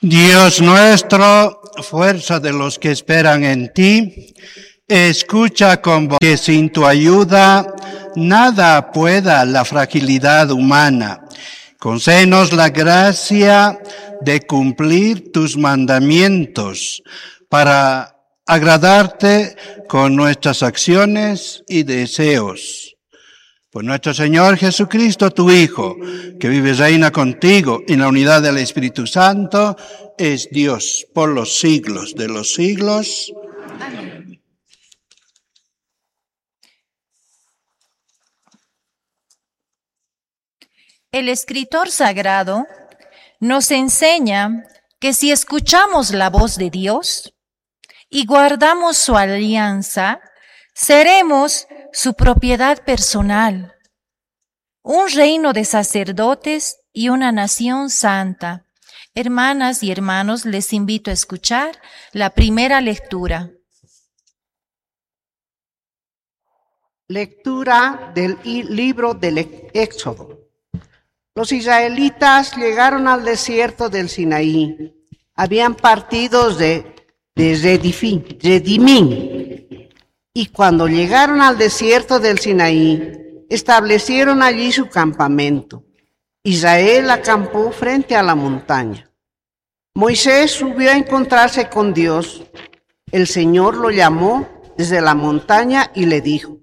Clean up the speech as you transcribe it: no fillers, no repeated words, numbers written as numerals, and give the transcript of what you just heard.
Dios nuestro, fuerza de los que esperan en ti, escucha con voz que sin tu ayuda nada pueda la fragilidad humana. Concédenos la gracia de cumplir tus mandamientos para agradarte con nuestras acciones y deseos. Por nuestro Señor Jesucristo, tu Hijo, que vive y reina contigo en la unidad del Espíritu Santo, es Dios por los siglos de los siglos. Amén. El escritor sagrado nos enseña que si escuchamos la voz de Dios y guardamos su alianza, seremos su propiedad personal, un reino de sacerdotes y una nación santa. Hermanas y hermanos, les invito a escuchar la primera lectura. Lectura del libro del Éxodo. Los israelitas llegaron al desierto del Sinaí. Habían partido de Redimín. Y cuando llegaron al desierto del Sinaí, establecieron allí su campamento. Israel acampó frente a la montaña. Moisés subió a encontrarse con Dios. El Señor lo llamó desde la montaña y le dijo: